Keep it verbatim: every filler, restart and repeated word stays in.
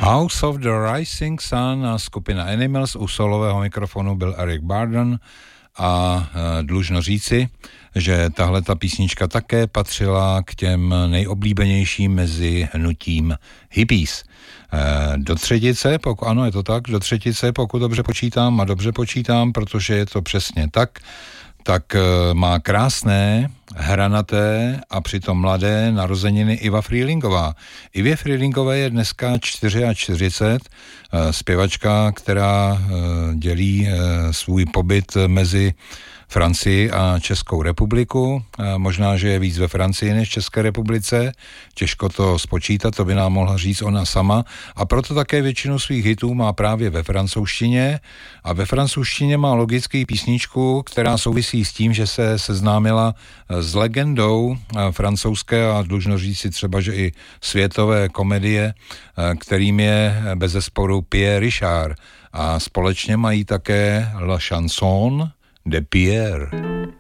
House of the Rising Sun a skupina Animals, u solového mikrofonu byl Eric Burdon a e, dlužno říci, že tahle ta písnička také patřila k těm nejoblíbenějším mezi hnutím hippies. E, do třetice, pokud, ano je to tak, do třetice, pokud dobře počítám a dobře počítám, protože je to přesně tak, tak e, má krásné, hranaté a přitom mladé narozeniny Iva Frýlingová. Ivě Frýlingové je dneska čtyřicet čtyři, e, zpěvačka, která e, dělí e, svůj pobyt mezi Francii a Českou republiku. E, možná, že je víc ve Francii než v České republice. Těžko to spočítat, to by nám mohla říct ona sama. A proto také většinu svých hitů má právě ve francouzštině. A ve francouzštině má logický písničku, která souvisí s tím, že se seznámila s legendou francouzské a dlužno říct si třeba, že i světové komedie, kterým je bezesporu Pierre Richard. A společně mají také La Chanson de Pierre.